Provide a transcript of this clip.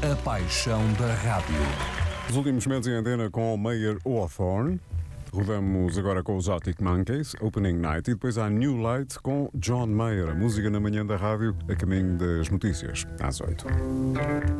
A paixão da rádio. Os últimos momentos em antena com o Mayer Hawthorne. Rodamos agora com os Arctic Monkeys, Opening Night, e depois há New Light com John Mayer, a música na manhã da rádio, a caminho das notícias, às 8.